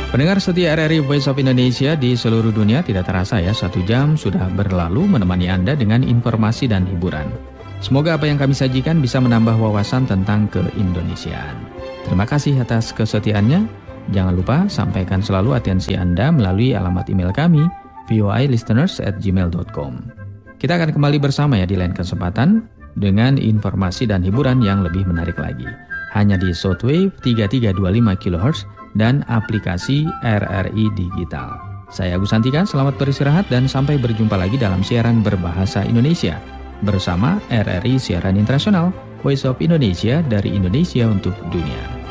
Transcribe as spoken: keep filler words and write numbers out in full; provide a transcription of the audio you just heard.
Pendengar setia R R I Voice of Indonesia di seluruh dunia, tidak terasa ya, satu jam sudah berlalu menemani Anda dengan informasi dan hiburan. Semoga apa yang kami sajikan bisa menambah wawasan tentang keindonesiaan. Terima kasih atas kesetiaannya. Jangan lupa sampaikan selalu atensi Anda melalui alamat email kami v o i listeners at gmail dot com. Kita akan kembali bersama ya di lain kesempatan dengan informasi dan hiburan yang lebih menarik lagi. Hanya di shortwave tiga tiga dua lima kilohertz dan aplikasi R R I Digital. Saya Agus Santika, selamat beristirahat dan sampai berjumpa lagi dalam siaran berbahasa Indonesia bersama R R I Siaran Internasional, Voice of Indonesia dari Indonesia untuk dunia.